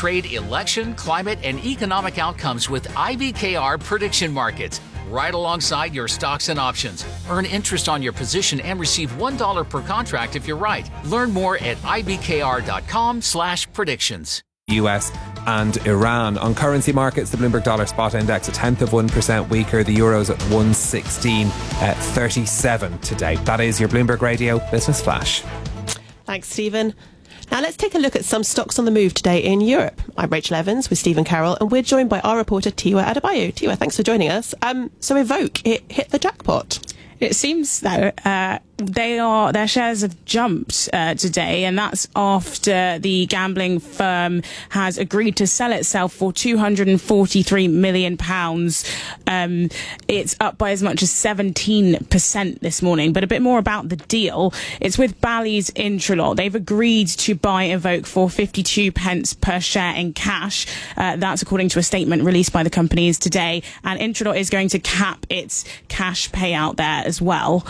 trade, election, climate, and economic outcomes with IBKR prediction markets. Right alongside your stocks and options. Earn interest on your position and receive $1 per contract if you're right. Learn more at ibkr.com/predictions. US and Iran. On currency markets, the Bloomberg Dollar Spot Index 0.1% weaker. The Euro's at 116.37 today. That is your Bloomberg Radio Business Flash. Thanks, Stephen. Now let's take a look at some stocks on the move today in Europe. I'm Rachel Evans with Stephen Carroll, and we're joined by our reporter Tiwa Adebayo. Tiwa, thanks for joining us. So Evoke, it hit the jackpot. It seems, though, their shares have jumped today, and that's after the gambling firm has agreed to sell itself for £243 million. It's up by as much as 17% this morning. But a bit more about the deal. It's with Bally's Intralot. They've agreed to buy Evoke for 52 pence per share in cash. That's according to a statement released by the companies today. And Intralot is going to cap its cash payout there as well.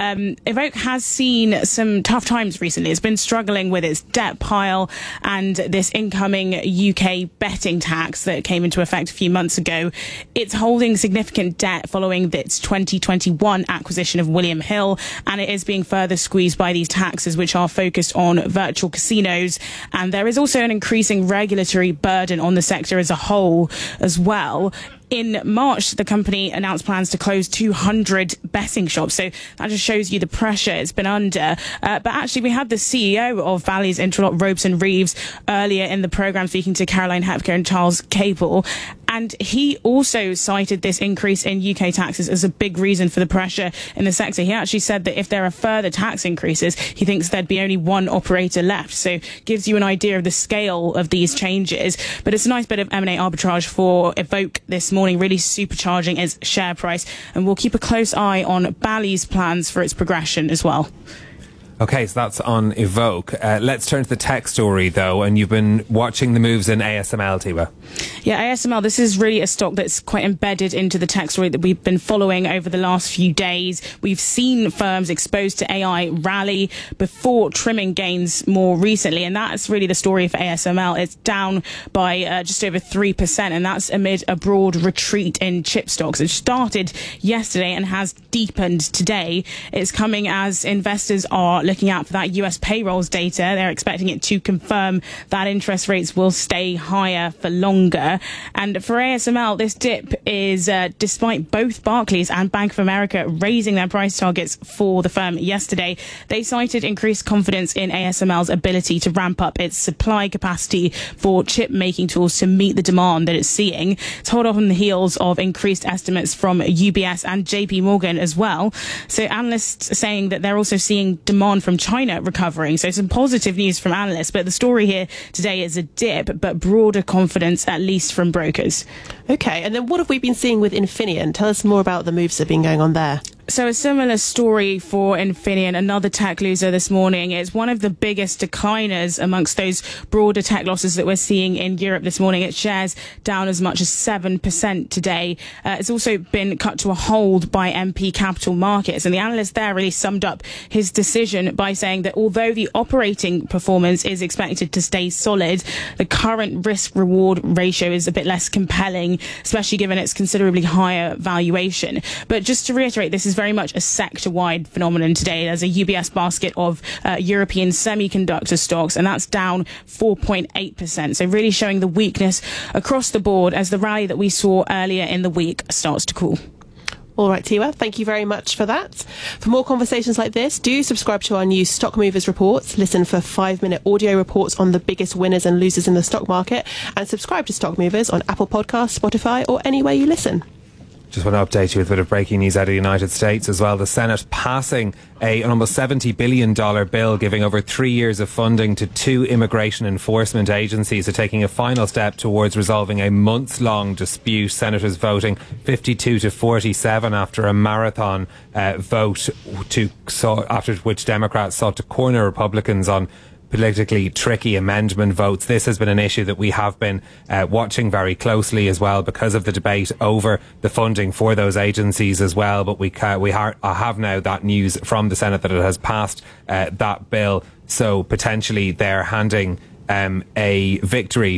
Evoke has seen some tough times recently. It's been struggling with its debt pile and this incoming UK betting tax that came into effect a few months ago. It's holding significant debt following its 2021 acquisition of William Hill, and it is being further squeezed by these taxes, which are focused on virtual casinos. And there is also an increasing regulatory burden on the sector as a whole as well. In March, the company announced plans to close 200 betting shops. So that just shows you the pressure it's been under. But actually, we had the CEO of Bally's Intralot, Robson Reeves, earlier in the programme speaking to Caroline Hepker and Charles Capel. And he also cited this increase in UK taxes as a big reason for the pressure in the sector. He actually said that if there are further tax increases, he thinks there'd be only one operator left. So gives you an idea of the scale of these changes. But it's a nice bit of M&A arbitrage for Evoke this morning, really supercharging its share price. And we'll keep a close eye on Bally's plans for its progression as well. Okay, so that's on Evoke. Let's turn to the tech story, though, and you've been watching the moves in ASML, Tiwa. Yeah, ASML, this is really a stock that's quite embedded into the tech story that we've been following over the last few days. We've seen firms exposed to AI rally before trimming gains more recently, and that's really the story for ASML. It's down by just over 3%, and that's amid a broad retreat in chip stocks. It started yesterday and has deepened today. It's coming as investors are looking out for that US payrolls data. They're expecting it to confirm that interest rates will stay higher for longer. And for ASML, this dip is despite both Barclays and Bank of America raising their price targets for the firm yesterday. They cited increased confidence in ASML's ability to ramp up its supply capacity for chip making tools to meet the demand that it's seeing. It's hot on the heels of increased estimates from UBS and JP Morgan as well. So analysts are saying that they're also seeing demand from China recovering. So some positive news from analysts, but the story here today is a dip, but broader confidence, at least from brokers. Okay, and then what have we been seeing with Infineon? Tell us more about the moves that have been going on there. So a similar story for Infineon, another tech loser this morning. It's one of the biggest decliners amongst those broader tech losses that we're seeing in Europe this morning. Its shares down as much as 7% today. It's also been cut to a hold by MP Capital Markets. And the analyst there really summed up his decision by saying that although the operating performance is expected to stay solid, the current risk-reward ratio is a bit less compelling, especially given its considerably higher valuation. But just to reiterate, this is very much a sector-wide phenomenon today. There's a UBS basket of European semiconductor stocks, and that's down 4.8%. So really showing the weakness across the board as the rally that we saw earlier in the week starts to cool. All right, Tiwa, thank you very much for that. For more conversations like this, do subscribe to our new Stock Movers reports, listen for 5-minute audio reports on the biggest winners and losers in the stock market, and subscribe to Stock Movers on Apple Podcasts, Spotify, or anywhere you listen. Just want to update you with a bit of breaking news out of the United States as well. The Senate passing an almost $70 billion bill giving over 3 years of funding to 2 immigration enforcement agencies, so taking a final step towards resolving a months-long dispute. Senators voting 52 to 47 after a marathon vote after which Democrats sought to corner Republicans on politically tricky amendment votes. This has been an issue that we have been watching very closely as well because of the debate over the funding for those agencies as well. But we have now that news from the Senate that it has passed that bill. So potentially they're handing a victory